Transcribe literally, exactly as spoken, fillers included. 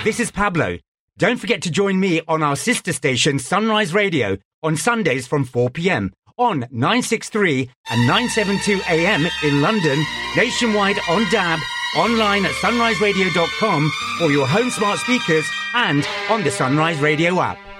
this is Pablo. Don't forget to join me on our sister station Sunrise Radio on Sundays from four p.m. on nine sixty-three and nine seventy-two A M in London, nationwide on D A B, online at sunrise radio dot com, or your home smart speakers, and on the Sunrise Radio app.